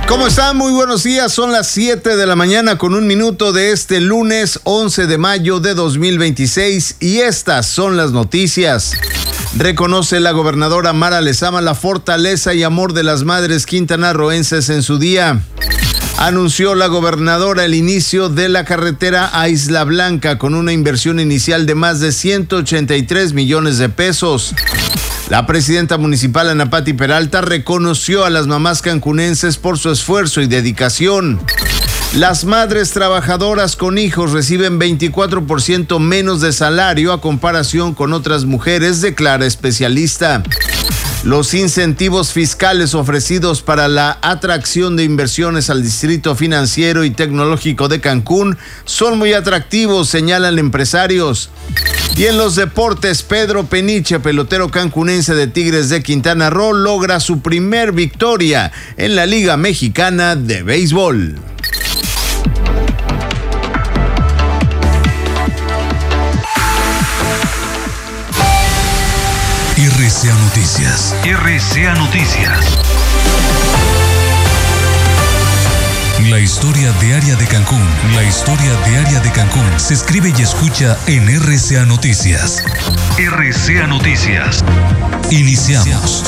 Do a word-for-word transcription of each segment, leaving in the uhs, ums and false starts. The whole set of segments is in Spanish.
¿Cómo están? Muy buenos días. Son las siete de la mañana con un minuto de este lunes once de mayo de dos mil veintiséis y estas son las noticias. Reconoce la gobernadora Mara Lezama la fortaleza y amor de las madres quintanarroenses en su día. Anunció la gobernadora el inicio de la carretera a Isla Blanca con una inversión inicial de más de ciento ochenta y tres millones de pesos. La presidenta municipal Ana Pati Peralta reconoció a las mamás cancunenses por su esfuerzo y dedicación. Las madres trabajadoras con hijos reciben veinticuatro por ciento menos de salario a comparación con otras mujeres, declara especialista. Los incentivos fiscales ofrecidos para la atracción de inversiones al Distrito Financiero y Tecnológico de Cancún son muy atractivos, señalan empresarios. Y en los deportes, Pedro Peniche, pelotero cancunense de Tigres de Quintana Roo, logra su primer victoria en la Liga Mexicana de Béisbol. R C A Noticias. R C A Noticias. La historia diaria de Cancún. La historia diaria de Cancún se escribe y escucha en R C A Noticias. R C A Noticias. Iniciamos.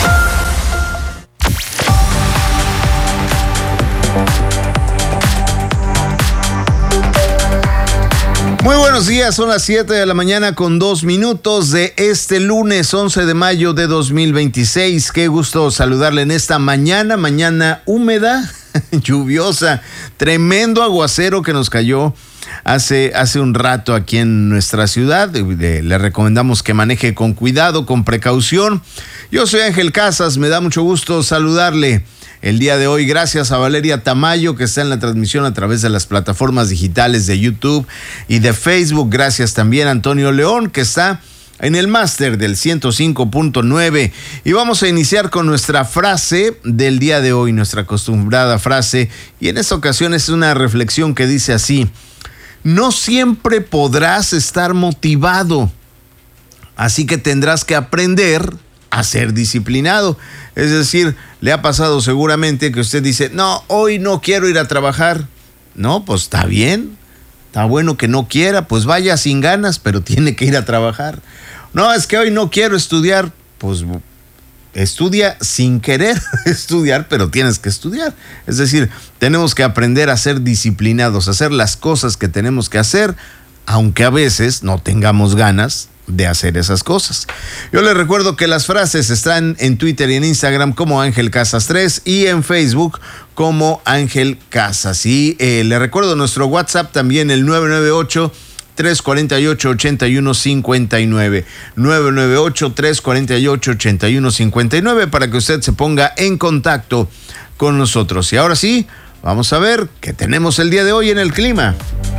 Muy buenos días, son las siete de la mañana con dos minutos de este lunes once de mayo de dos mil veintiséis. Qué gusto saludarle en esta mañana, mañana húmeda, lluviosa, tremendo aguacero que nos cayó hace, hace un rato aquí en nuestra ciudad. Le, le recomendamos que maneje con cuidado, con precaución. Yo soy Ángel Casas, me da mucho gusto saludarle el día de hoy. Gracias a Valeria Tamayo, que está en la transmisión a través de las plataformas digitales de YouTube y de Facebook. Gracias también a Antonio León, que está en el máster del ciento cinco punto nueve. Y vamos a iniciar con nuestra frase del día de hoy, nuestra acostumbrada frase. Y en esta ocasión es una reflexión que dice así: no siempre podrás estar motivado, así que tendrás que aprender a ser disciplinado. Es decir, le ha pasado seguramente que usted dice, no, hoy no quiero ir a trabajar. No, pues está bien, está bueno que no quiera, pues vaya sin ganas, pero tiene que ir a trabajar. No, es que hoy no quiero estudiar, pues estudia sin querer estudiar, pero tienes que estudiar. Es decir, tenemos que aprender a ser disciplinados, a hacer las cosas que tenemos que hacer, aunque a veces no tengamos ganas de hacer esas cosas. Yo les recuerdo que las frases están en Twitter y en Instagram como Ángel Casas tres y en Facebook como Ángel Casas. Y eh, le recuerdo nuestro WhatsApp también, el nueve nueve ocho, tres cuatro ocho, ocho uno cinco nueve. nueve nueve ocho, tres cuatro ocho, ocho uno cinco nueve para que usted se ponga en contacto con nosotros. Y ahora sí, vamos a ver qué tenemos el día de hoy en el clima.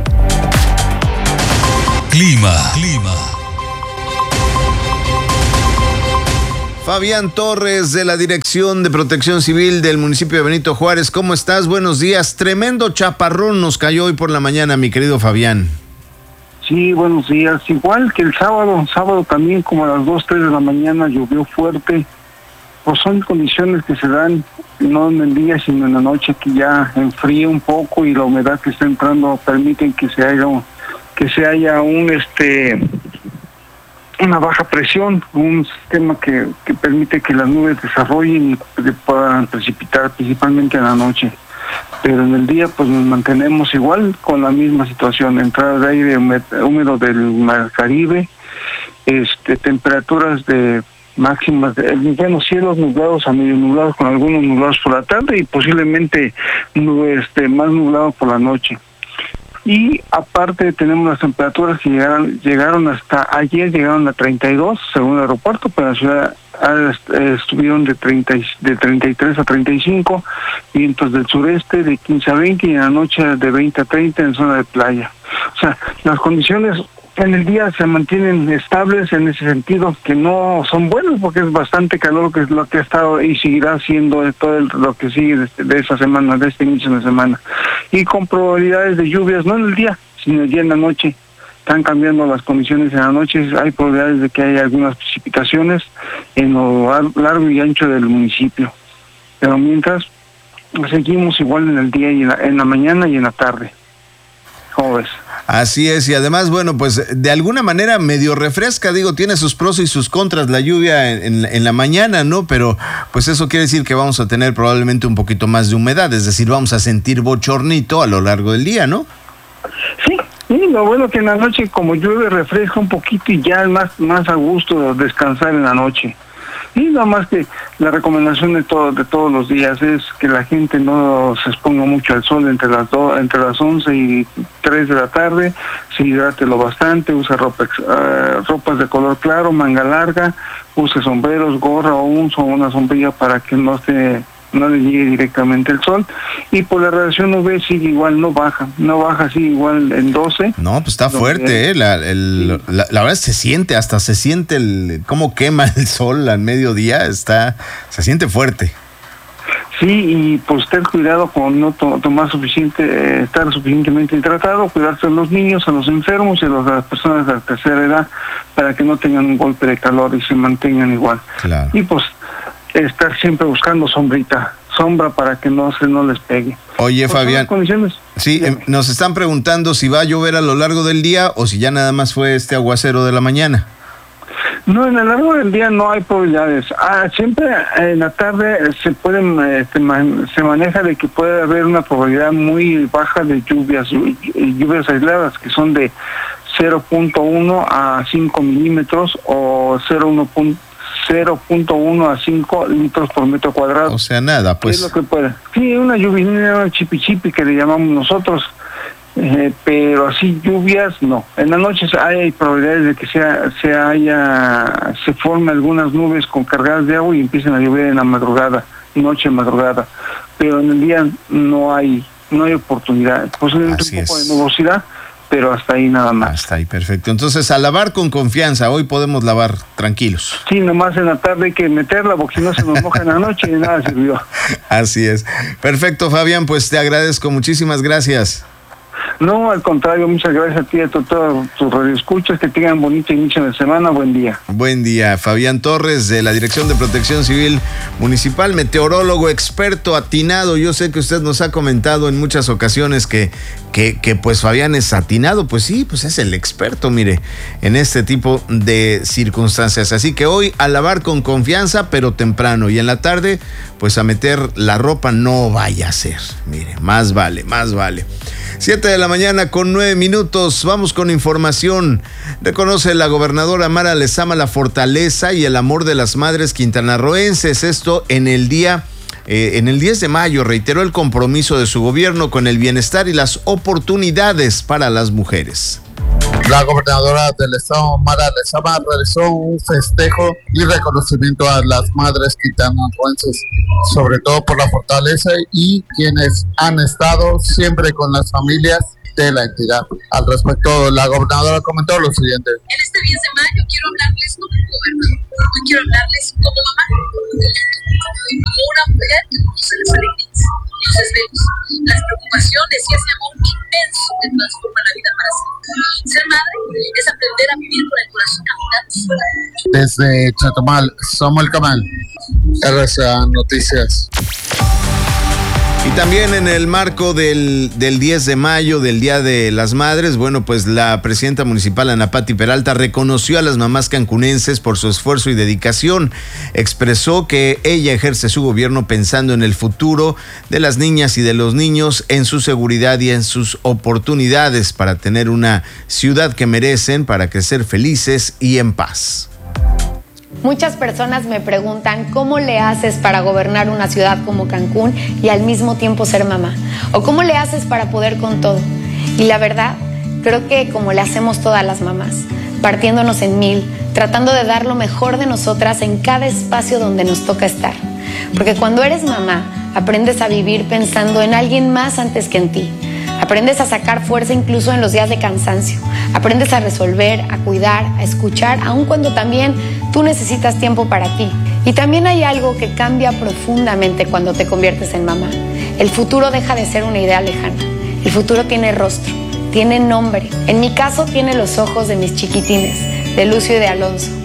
Clima. Clima. Fabián Torres, de la Dirección de Protección Civil del municipio de Benito Juárez. ¿Cómo estás? Buenos días. Tremendo chaparrón nos cayó hoy por la mañana, mi querido Fabián. Sí, buenos días. Igual que el sábado, sábado también como a las dos, tres de la mañana llovió fuerte. Pues son condiciones que se dan no en el día, sino en la noche, que ya enfríe un poco y la humedad que está entrando permiten que se haya, que se haya un este... una baja presión, un sistema que, que permite que las nubes desarrollen y puedan precipitar principalmente en la noche. Pero en el día pues nos mantenemos igual con la misma situación, entrada de aire húmedo del Mar Caribe, este, temperaturas de máximas, de, bueno, cielos nublados a medio nublados, con algunos nublados por la tarde y posiblemente este, más nublados por la noche. Y aparte tenemos las temperaturas que llegaron, llegaron hasta ayer, llegaron a treinta y dos según el aeropuerto, pero en la ciudad estuvieron de treinta, de treinta y tres a treinta y cinco, vientos del sureste de quince a veinte y en la noche de veinte a treinta en zona de playa. O sea, las condiciones en el día se mantienen estables en ese sentido, que no son buenos porque es bastante calor, que es lo que ha estado y seguirá siendo todo el, lo que sigue de, de esa semana, de este inicio de semana. Y con probabilidades de lluvias, no en el día, sino ya en la noche. Están cambiando las condiciones en la noche, hay probabilidades de que haya algunas precipitaciones en lo largo y ancho del municipio. Pero mientras, seguimos igual en el día y en la, en la mañana y en la tarde. ¿Cómo ves? Así es, y además, bueno, pues de alguna manera medio refresca, digo, tiene sus pros y sus contras la lluvia en, en, en la mañana, ¿no? Pero pues eso quiere decir que vamos a tener probablemente un poquito más de humedad, es decir, vamos a sentir bochornito a lo largo del día, ¿no? Sí, sí, lo bueno que en la noche como llueve refresca un poquito y ya es más, más a gusto descansar en la noche. Y nada más que la recomendación de todo, de todos los días es que la gente no se exponga mucho al sol entre las do, entre las once y tres de la tarde, se hidrate lo bastante, usa ropa, uh, ropas de color claro, manga larga, use sombreros, gorra o un, o una sombrilla para que no esté no le llegue directamente el sol, y por la radiación U V sigue igual, no baja, no baja así igual en doce. No, pues está fuerte, ¿eh? La, el, sí. la, la verdad se siente, hasta se siente el cómo quema el sol al mediodía, está, se siente fuerte. Sí, y pues ten cuidado con no to, tomar suficiente, eh, estar suficientemente hidratado, cuidarse a los niños, a los enfermos y a las personas de la tercera edad para que no tengan un golpe de calor y se mantengan igual. Claro. Y pues estar siempre buscando sombrita, sombra para que no se no les pegue. Oye, pues Fabián, sí, eh, nos están preguntando si va a llover a lo largo del día o si ya nada más fue este aguacero de la mañana. No, en el largo del día no hay probabilidades. Ah, siempre en la tarde se pueden, este, man, se maneja de que puede haber una probabilidad muy baja de lluvias, lluvias aisladas que son de cero punto uno a cinco milímetros o cero punto uno a cinco litros por metro cuadrado. O sea, nada, pues. Es lo que puede. Sí, una lluvia, una chipi chipi que le llamamos nosotros. Eh, pero así lluvias no. En la noche hay probabilidades de que sea, se haya se formen algunas nubes con cargadas de agua y empiecen a llover en la madrugada, noche madrugada, pero en el día no hay no hay oportunidad. Posiblemente un poco de nubosidad, pero hasta ahí nada más. Hasta ahí, perfecto. Entonces, a lavar con confianza. Hoy podemos lavar tranquilos. Sí, nomás en la tarde hay que meterla porque si no se nos moja en la noche y nada sirvió. Así es. Perfecto, Fabián, pues te agradezco. Muchísimas gracias. No, al contrario, muchas gracias a ti y a todos tus radioescuchas, que tengan bonito inicio de semana, buen día. Buen día, Fabián Torres de la Dirección de Protección Civil Municipal, meteorólogo, experto, atinado. Yo sé que usted nos ha comentado en muchas ocasiones que, que, que pues Fabián es atinado, pues sí, pues es el experto, mire, en este tipo de circunstancias. Así que hoy a lavar con confianza, pero temprano, y en la tarde, pues a meter la ropa no vaya a ser, mire, más vale, más vale. Siete de la mañana con nueve minutos, vamos con información. Reconoce la gobernadora Mara Lezama la fortaleza y el amor de las madres quintanarroenses. Esto en el día, eh, en el diez de mayo, reiteró el compromiso de su gobierno con el bienestar y las oportunidades para las mujeres. La gobernadora del estado, Mara Lezama, realizó un festejo y reconocimiento a las madres quintanarroenses, sobre todo por la fortaleza y quienes han estado siempre con las familias de la entidad. Al respecto, la gobernadora comentó lo siguiente. En este diez de mayo quiero hablarles como gobernador, hoy quiero hablarles como mamá, como una mujer que conoce las alegrías, los desvelos, las preocupaciones y ese amor inmenso que transforma la vida para siempre. Ser madre es aprender a vivir con el corazón caminando. Desde Chetumal, Samuel Camal, R C A Noticias. Y también en el marco del, del diez de mayo, del Día de las Madres, bueno, pues la presidenta municipal Ana Patti Peralta reconoció a las mamás cancunenses por su esfuerzo y dedicación. Expresó que ella ejerce su gobierno pensando en el futuro de las niñas y de los niños, en su seguridad y en sus oportunidades para tener una ciudad que merecen, para crecer felices y en paz. Muchas personas me preguntan cómo le haces para gobernar una ciudad como Cancún y al mismo tiempo ser mamá, o cómo le haces para poder con todo. Y la verdad, creo que como le hacemos todas las mamás, partiéndonos en mil, tratando de dar lo mejor de nosotras en cada espacio donde nos toca estar. Porque cuando eres mamá, aprendes a vivir pensando en alguien más antes que en ti. Aprendes a sacar fuerza incluso en los días de cansancio. Aprendes a resolver, a cuidar, a escuchar, aun cuando también tú necesitas tiempo para ti. Y también hay algo que cambia profundamente cuando te conviertes en mamá. El futuro deja de ser una idea lejana. El futuro tiene rostro, tiene nombre. En mi caso tiene los ojos de mis chiquitines, de Lucio y de Alonso.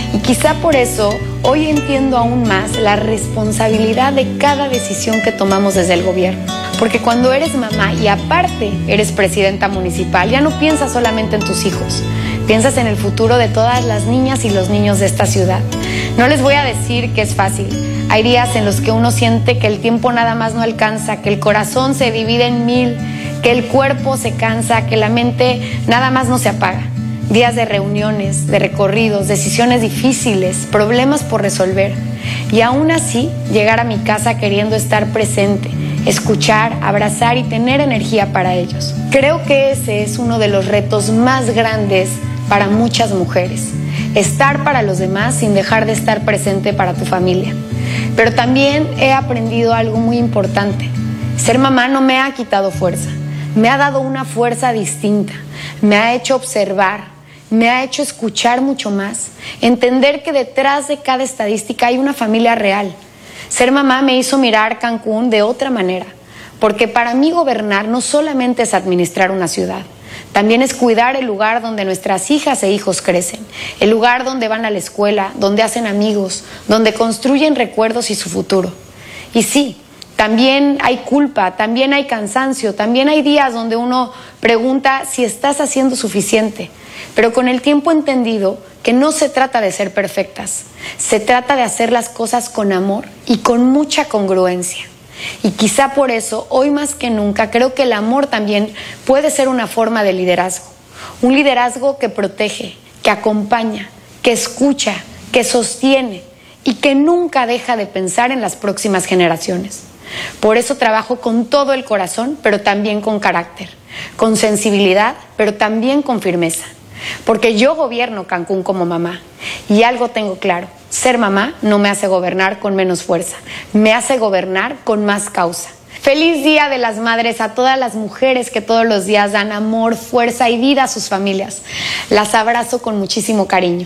Y quizá por eso hoy entiendo aún más la responsabilidad de cada decisión que tomamos desde el gobierno. Porque cuando eres mamá y aparte eres presidenta municipal, ya no piensas solamente en tus hijos, piensas en el futuro de todas las niñas y los niños de esta ciudad. No les voy a decir que es fácil. Hay días en los que uno siente que el tiempo nada más no alcanza, que el corazón se divide en mil, que el cuerpo se cansa, que la mente nada más no se apaga. Días de reuniones, de recorridos, decisiones difíciles, problemas por resolver. Y aún así, llegar a mi casa queriendo estar presente, escuchar, abrazar y tener energía para ellos. Creo que ese es uno de los retos más grandes para muchas mujeres. Estar para los demás sin dejar de estar presente para tu familia. Pero también he aprendido algo muy importante. Ser mamá no me ha quitado fuerza. Me ha dado una fuerza distinta. Me ha hecho observar. Me ha hecho escuchar mucho más, entender que detrás de cada estadística hay una familia real. Ser mamá me hizo mirar Cancún de otra manera, porque para mí gobernar no solamente es administrar una ciudad, también es cuidar el lugar donde nuestras hijas e hijos crecen, el lugar donde van a la escuela, donde hacen amigos, donde construyen recuerdos y su futuro. Y sí, también hay culpa, también hay cansancio, también hay días donde uno pregunta si estás haciendo suficiente. Pero con el tiempo he entendido que no se trata de ser perfectas, se trata de hacer las cosas con amor y con mucha congruencia. Y quizá por eso, hoy más que nunca, creo que el amor también puede ser una forma de liderazgo. Un liderazgo que protege, que acompaña, que escucha, que sostiene y que nunca deja de pensar en las próximas generaciones. Por eso trabajo con todo el corazón, pero también con carácter, con sensibilidad, pero también con firmeza. Porque yo gobierno Cancún como mamá y algo tengo claro, ser mamá no me hace gobernar con menos fuerza, me hace gobernar con más causa. Feliz Día de las Madres a todas las mujeres que todos los días dan amor, fuerza y vida a sus familias. Las abrazo con muchísimo cariño.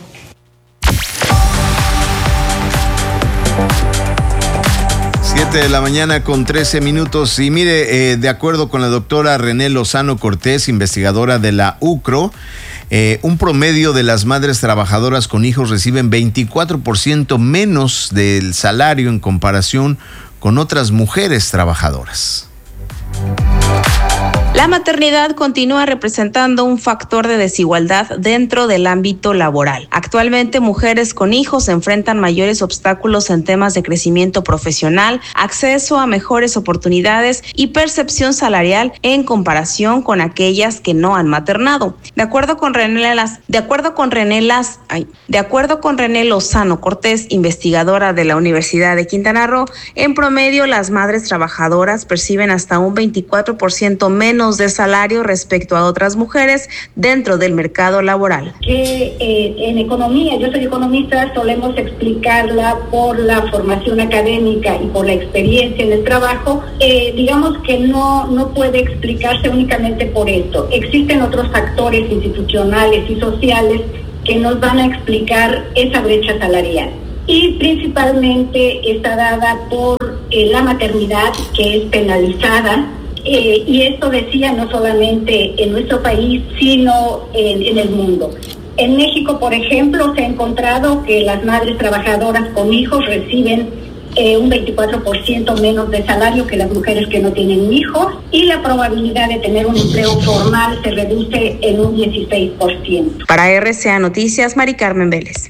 siete de la mañana con trece minutos y mire, eh, de acuerdo con la doctora René Lozano Cortés, investigadora de la U C R O, eh, un promedio de las madres trabajadoras con hijos reciben veinticuatro por ciento menos del salario en comparación con otras mujeres trabajadoras. La maternidad continúa representando un factor de desigualdad dentro del ámbito laboral. Actualmente, mujeres con hijos enfrentan mayores obstáculos en temas de crecimiento profesional, acceso a mejores oportunidades y percepción salarial en comparación con aquellas que no han maternado. De acuerdo con René Las, de acuerdo con René Las, ay, de acuerdo con René Lozano Cortés, investigadora de la Universidad de Quintana Roo, en promedio las madres trabajadoras perciben hasta un veinticuatro por ciento menos de salario respecto a otras mujeres dentro del mercado laboral. Que eh, en economía, yo soy economista, solemos explicarla por la formación académica y por la experiencia en el trabajo, eh, digamos que no, no puede explicarse únicamente por esto. Existen otros factores institucionales y sociales que nos van a explicar esa brecha salarial. Y principalmente está dada por eh, la maternidad, que es penalizada. Eh, y esto decía no solamente en nuestro país, sino en, en el mundo. En México, por ejemplo, se ha encontrado que las madres trabajadoras con hijos reciben eh, un veinticuatro por ciento menos de salario que las mujeres que no tienen hijos, y la probabilidad de tener un empleo formal se reduce en un dieciséis por ciento. Para R C A Noticias, Mari Carmen Vélez.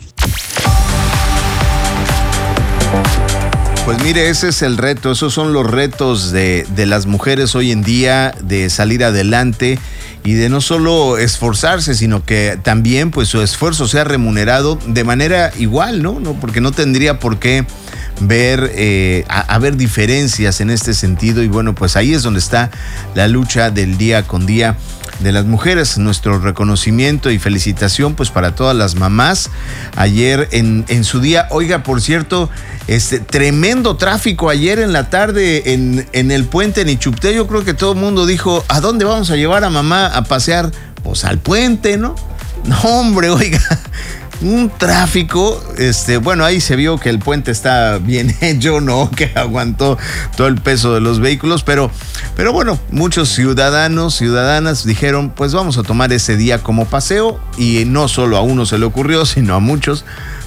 Pues mire, ese es el reto, esos son los retos de, de las mujeres hoy en día, de salir adelante y de no solo esforzarse, sino que también pues su esfuerzo sea remunerado de manera igual, ¿no? ¿No? Porque no tendría por qué ver, eh, a, haber diferencias en este sentido, y bueno, pues ahí es donde está la lucha del día con día de las mujeres. Nuestro reconocimiento y felicitación pues para todas las mamás ayer en, en su día. Oiga, por cierto, este tremendo tráfico ayer en la tarde en, en el puente en Ichupté. Yo creo que todo el mundo dijo, ¿a dónde vamos a llevar a mamá a pasear? Pues al puente, ¿no? No, hombre, oiga, un tráfico, este, bueno, ahí se vio que el puente está bien hecho, ¿no? Que aguantó todo el peso de los vehículos, pero, pero bueno, muchos ciudadanos, ciudadanas dijeron, pues vamos a tomar ese día como paseo, y no solo a uno se le ocurrió, sino a muchos,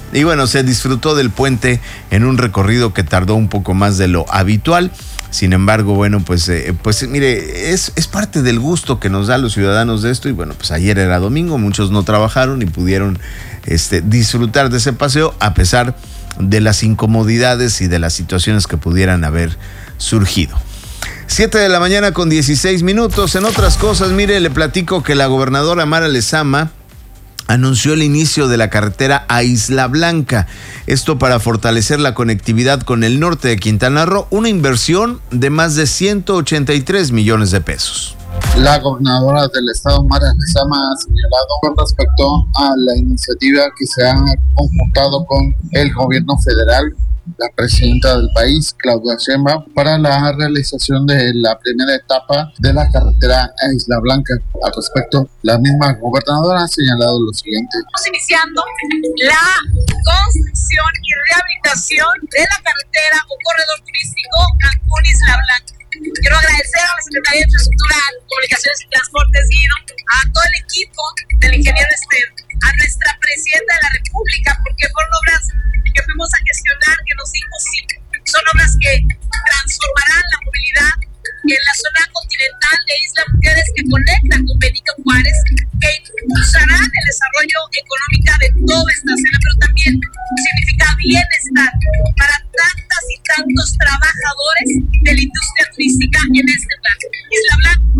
Y bueno, se disfrutó del puente en un recorrido que tardó un poco más de lo habitual. Sin embargo, bueno, pues, eh, pues mire, es, es parte del gusto que nos da los ciudadanos de esto. Y bueno, pues ayer era domingo, muchos no trabajaron y pudieron este, disfrutar de ese paseo a pesar de las incomodidades y de las situaciones que pudieran haber surgido. siete de la mañana con dieciséis minutos. En otras cosas, mire, le platico que la gobernadora Mara Lezama anunció el inicio de la carretera a Isla Blanca. Esto para fortalecer la conectividad con el norte de Quintana Roo, una inversión de más de ciento ochenta y tres millones de pesos. La gobernadora del estado, Mara Lezama, ha señalado con respecto a la iniciativa que se ha conjuntado con el gobierno federal, la presidenta del país, Claudia Sheinbaum, para la realización de la primera etapa de la carretera a Isla Blanca. Al respecto, la misma gobernadora ha señalado lo siguiente. Estamos iniciando la construcción y rehabilitación de la carretera o corredor turístico Cancún-Isla Blanca. Quiero agradecer a la Secretaría de Infraestructura, Comunicaciones y Transportes, Guido, a todo el equipo del ingeniero Esther, a nuestra presidenta de la República, porque fueron obras que fuimos a gestionar, que nos dijo sí. Son obras que transformarán la movilidad en la zona continental de Isla Mujeres, que conectan con Benito Juárez, que impulsarán el desarrollo económico de toda esta zona, pero también significa bienestar para tantas y tantos trabajadores de la industria turística en este plan. Isla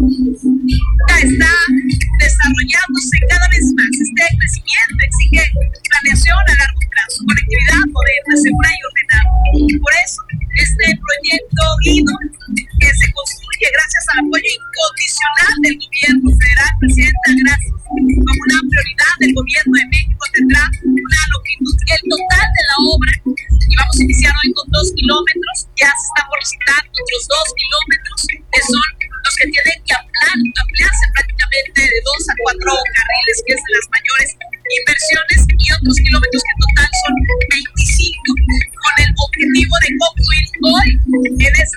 Blanca está desarrollándose cada vez más. Este crecimiento exige planeación a largo plazo, conectividad moderna, segura y ordenada. Y por eso, este proyecto Guido, que se construye gracias al apoyo incondicional del gobierno federal, presidenta, gracias, como una prioridad del gobierno de México, tendrá una longitud, el total de la obra, y vamos a iniciar hoy con dos kilómetros, ya se están por licitar otros dos kilómetros, que son los que tienen que ampliar, ampliarse prácticamente de dos a cuatro carriles, que es de las mayores inversiones, y otros kilómetros que